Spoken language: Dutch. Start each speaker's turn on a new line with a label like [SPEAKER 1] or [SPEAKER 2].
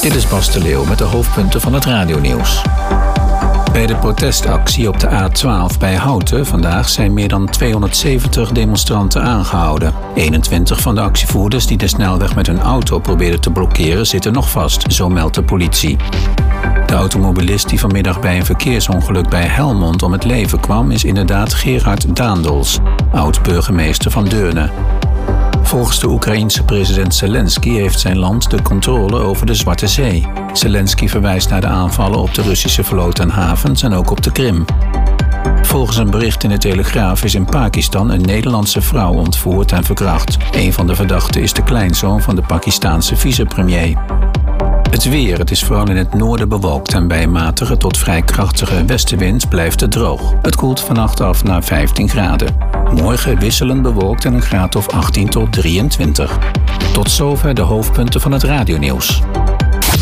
[SPEAKER 1] Dit is Bas de Leeuw met de hoofdpunten van het radionieuws. Bij de protestactie op de A12 bij Houten vandaag zijn meer dan 270 demonstranten aangehouden. 21 van de actievoerders die de snelweg met hun auto probeerden te blokkeren zitten nog vast, zo meldt de politie. De automobilist die vanmiddag bij een verkeersongeluk bij Helmond om het leven kwam is inderdaad Gerard Daendels, oud-burgemeester van Deurne. Volgens de Oekraïense president Zelensky heeft zijn land de controle over de Zwarte Zee. Zelensky verwijst naar de aanvallen op de Russische vloot en havens en ook op de Krim. Volgens een bericht in de Telegraaf is in Pakistan een Nederlandse vrouw ontvoerd en verkracht. Een van de verdachten is de kleinzoon van de Pakistaanse vicepremier. Het weer. Het is vooral in het noorden bewolkt en bij een matige tot vrij krachtige westenwind blijft het droog. Het koelt vannacht af naar 15 graden. Morgen wisselend bewolkt en een graad of 18 tot 23. Tot zover de hoofdpunten van het radionieuws.